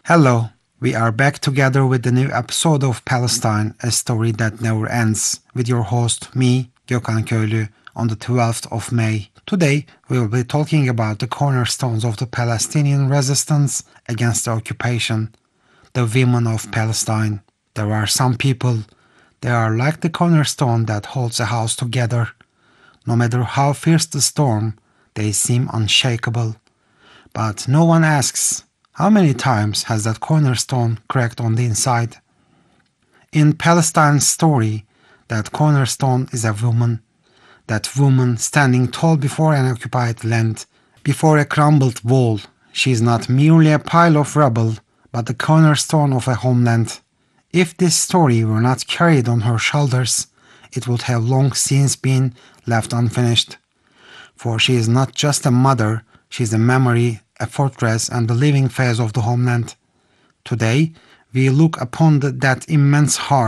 Hello, we are back together with the new episode of Palestine, a story that never ends, with your host, me, Gökhan Köylü, on the 12th of May. Today, we will be talking about the cornerstones of the Palestinian resistance against the occupation, the women of Palestine. There are some people, they are like the cornerstone that holds a house together. No matter how fierce the storm, they seem unshakable. But no one asks, how many times has that cornerstone cracked on the inside? In Palestine's story, that cornerstone is a woman. That woman standing tall before an occupied land, before a crumbled wall. She is not merely a pile of rubble, but the cornerstone of a homeland. If this story were not carried on her shoulders, it would have long since been left unfinished. For she is not just a mother, she is a memory, a fortress, and the living face of the homeland. Today, we look upon that immense heart